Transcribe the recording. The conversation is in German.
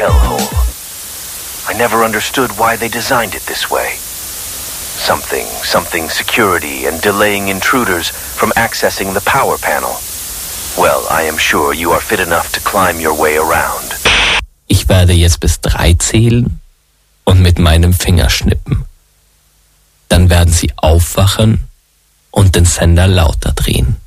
hellhole. I never understood why they designed it this way. Something security and delaying intruders from accessing the power panel. Well, I am sure you are fit enough to climb your way around. Ich werde jetzt bis 3 zählen und mit meinem Finger schnippen. Dann werden Sie aufwachen und den Sender lauter drehen.